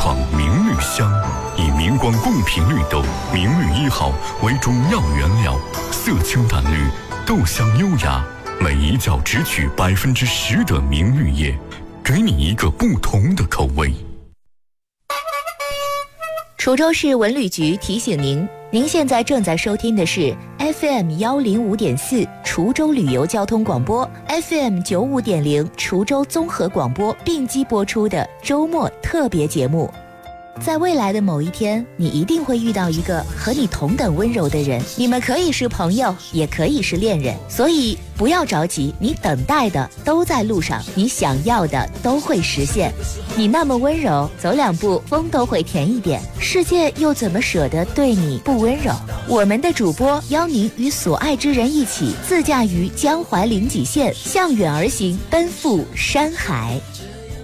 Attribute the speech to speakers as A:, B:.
A: 厂明绿香，以明光贡品绿豆明绿1号为主要原料，色清淡绿，豆香优雅，每一角只取10%的明绿叶，给你一个不同的口味。
B: 滁州市文旅局提醒您，您现在正在收听的是 FM105.4 滁州旅游交通广播， FM95.0 滁州综合广播并机播出的周末特别节目。在未来的某一天，你一定会遇到一个和你同等温柔的人，你们可以是朋友，也可以是恋人，所以不要着急，你等待的都在路上，你想要的都会实现。你那么温柔，走2步风都会甜一点，世界又怎么舍得对你不温柔？我们的主播邀您与所爱之人一起自驾于江淮临济县，向远而行，奔赴山海。